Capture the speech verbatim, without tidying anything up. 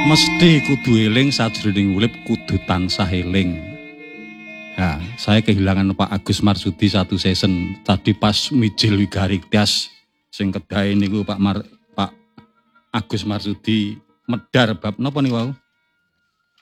mesti kudu eling sajroning urip kudu tansah eling. Ya, saya kehilangan Pak Agus Marsudi satu season tadi pas mijil Wigari Tias sing kedahe niku Pak Mar, Pak Agus Marsudi medar bab napa niku wau?